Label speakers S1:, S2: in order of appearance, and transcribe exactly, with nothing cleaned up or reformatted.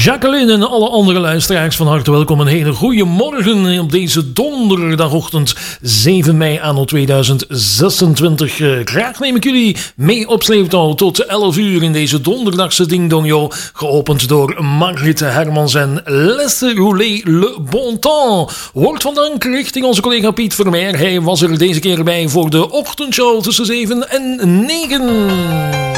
S1: Jacqueline en alle andere luisteraars van harte welkom. Een hele goede morgen op deze donderdagochtend zeven mei anno tweeduizend zesentwintig. Graag neem ik jullie mee op sleeptouw tot elf uur in deze donderdagse Ding Dong Yo. Geopend door Margriet Hermans en Laissez rouler le bon temps. Woord van dank richting onze collega Piet Vermeer. Hij was er deze keer bij voor de ochtendshow tussen zeven en negen.